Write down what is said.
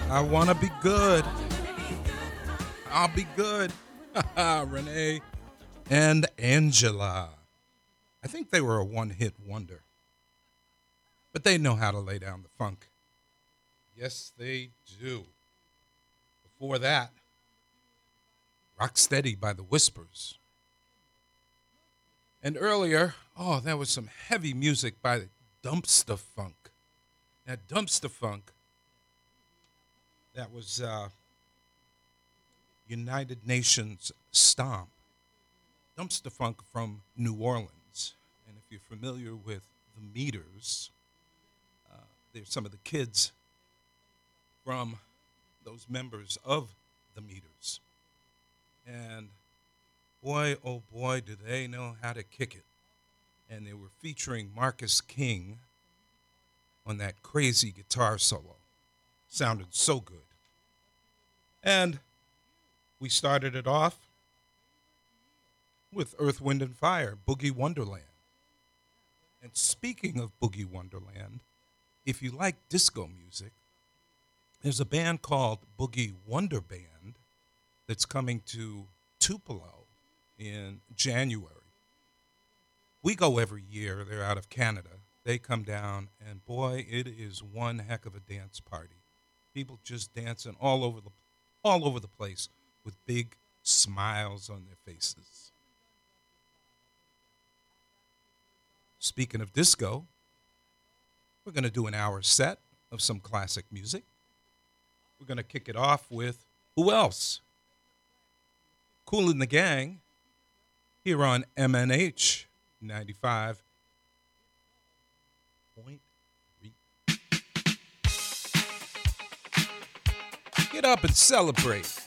I want to be good. I'll be good. Renee and Angela. I think they were a one-hit wonder. But they know how to lay down the funk. Yes, they do. Before that, Rock Steady by the Whispers. And earlier, that was some heavy music by Dumpster Funk. Now, Dumpster Funk, that was United Nations Stomp. Dumpster Funk from New Orleans. And if you're familiar with the Meters, they're some of the kids from those members of the Meters. And boy, oh boy, do they know how to kick it. And they were featuring Marcus King on that crazy guitar solo. Sounded so good. And we started it off with Earth, Wind, and Fire, Boogie Wonderland. And speaking of Boogie Wonderland, if you like disco music, there's a band called Boogie Wonder Band that's coming to Tupelo in January. We go every year. They're out of Canada. They come down, and boy, it is one heck of a dance party. People just dancing all over the place with big smiles on their faces. Speaking of disco, we're going to do an hour set of some classic music. We're going to kick it off with who else? Kool and the Gang here on MNH 95.3. Get up and celebrate.